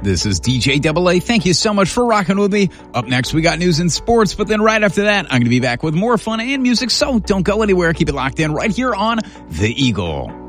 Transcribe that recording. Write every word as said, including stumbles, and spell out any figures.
This is D J Double A. Thank you so much for rocking with me. Up next, we got news and sports, but then right after that, I'm going to be back with more fun and music, so don't go anywhere. Keep it locked in right here on The Eagle.